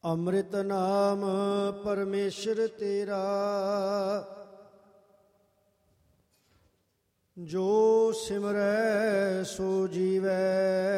ਅੰਮ੍ਰਿਤ ਨਾਮ ਪਰਮੇਸ਼ਰ ਤੇਰਾ, ਜੋ ਸਿਮਰੈ ਸੋ ਜੀਵੈ।